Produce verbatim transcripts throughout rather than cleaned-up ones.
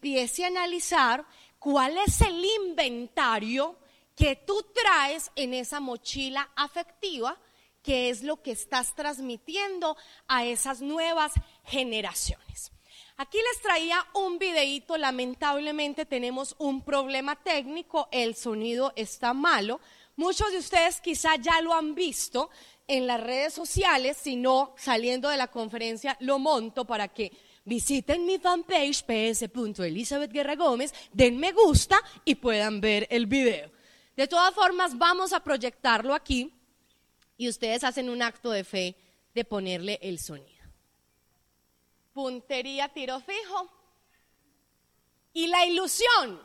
empiece a analizar cuál es el inventario que tú traes en esa mochila afectiva, que es lo que estás transmitiendo a esas nuevas generaciones. Aquí les traía un videíto, lamentablemente tenemos un problema técnico, el sonido está malo. Muchos de ustedes quizá ya lo han visto en las redes sociales, si no, saliendo de la conferencia lo monto para que visiten mi fanpage p s punto elizabeth guerra gómez, den me gusta y puedan ver el video. De todas formas, vamos a proyectarlo aquí y ustedes hacen un acto de fe de ponerle el sonido. Puntería, tiro fijo. Y la ilusión.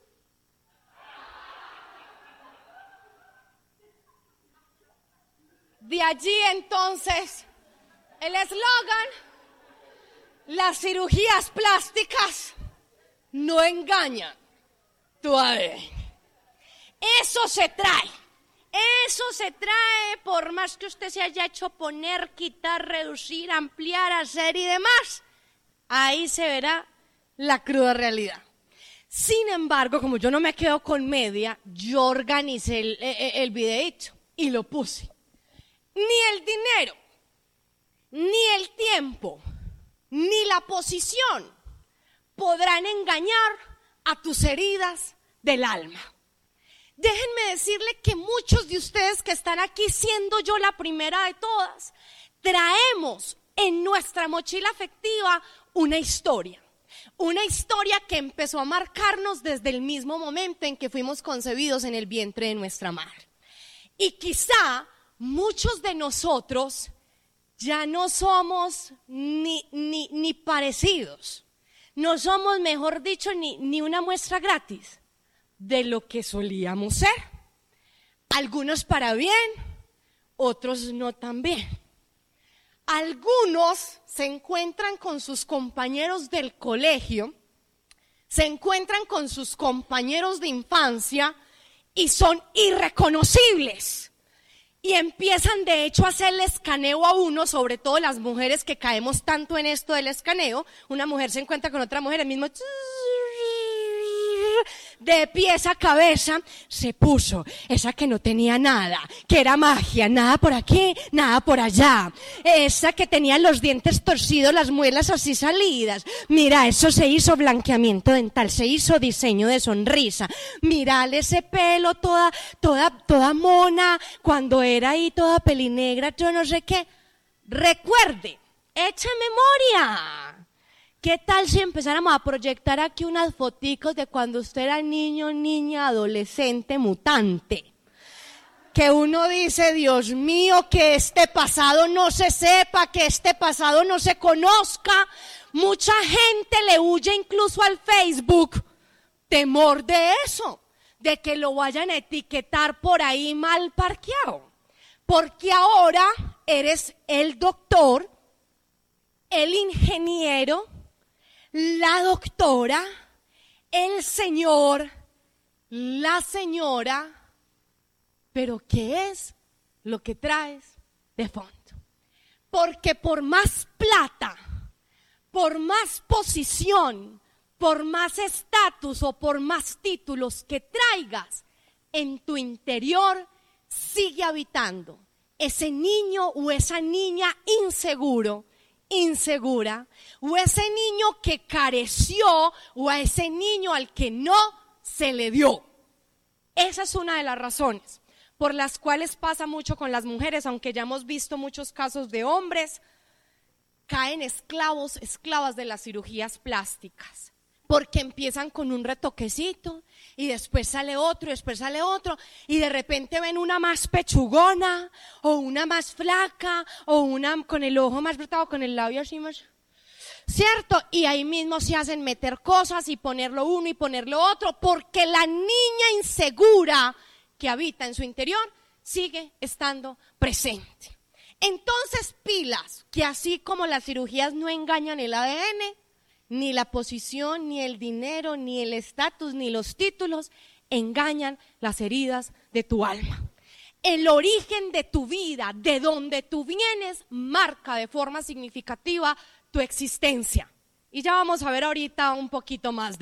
De allí entonces el eslogan: las cirugías plásticas no engañan tu A D N. Eso se trae, eso se trae por más que usted se haya hecho poner, quitar, reducir, ampliar, hacer y demás. Ahí se verá la cruda realidad. Sin embargo, como yo no me quedo con media, yo organicé el, el, el videito y lo puse. Ni el dinero, ni el tiempo, ni la posición podrán engañar a tus heridas del alma. Déjenme decirle que muchos de ustedes que están aquí, siendo yo la primera de todas, traemos en nuestra mochila afectiva una historia. Una historia que empezó a marcarnos desde el mismo momento en que fuimos concebidos en el vientre de nuestra madre. Y quizá muchos de nosotros ya no somos ni, ni, ni parecidos. No somos, mejor dicho, ni, ni una muestra gratis de lo que solíamos ser. Algunos para bien, otros no tan bien. Algunos se encuentran con sus compañeros del colegio, se encuentran con sus compañeros de infancia y son irreconocibles. Y empiezan de hecho a hacerle escaneo a uno, sobre todo las mujeres que caemos tanto en esto del escaneo. Una mujer se encuentra con otra mujer, el mismo de pies a cabeza se puso, esa que no tenía nada, que era magia, nada por aquí, nada por allá, esa que tenía los dientes torcidos, las muelas así salidas, mira, eso se hizo blanqueamiento dental, se hizo diseño de sonrisa, mirale ese pelo toda, toda, toda mona, cuando era ahí toda pelinegra, yo no sé qué. Recuerde, eche memoria. ¿Qué tal si empezáramos a proyectar aquí unas foticos de cuando usted era niño, niña, adolescente, mutante? Que uno dice, Dios mío, que este pasado no se sepa, que este pasado no se conozca. Mucha gente le huye incluso al Facebook, temor de eso, de que lo vayan a etiquetar por ahí mal parqueado. Porque ahora eres el doctor, el ingeniero, la doctora, el señor, la señora, pero ¿qué es lo que traes de fondo? Porque por más plata, por más posición, por más estatus o por más títulos que traigas, en tu interior sigue habitando ese niño o esa niña inseguro, insegura, o ese niño que careció, o a ese niño al que no se le dio. Esa es una de las razones por las cuales pasa mucho con las mujeres, aunque ya hemos visto muchos casos de hombres, caen esclavos, esclavas de las cirugías plásticas, porque empiezan con un retoquecito, y después sale otro, y después sale otro, y de repente ven una más pechugona, o una más flaca, o una con el ojo más brotado, con el labio así más, ¿cierto? Y ahí mismo se hacen meter cosas, y ponerlo uno y ponerlo otro, porque la niña insegura que habita en su interior sigue estando presente. Entonces, pilas, que así como las cirugías no engañan el A D N, ni la posición, ni el dinero, ni el estatus, ni los títulos engañan las heridas de tu alma. El origen de tu vida, de donde tú vienes, marca de forma significativa tu existencia. Y ya vamos a ver ahorita un poquito más de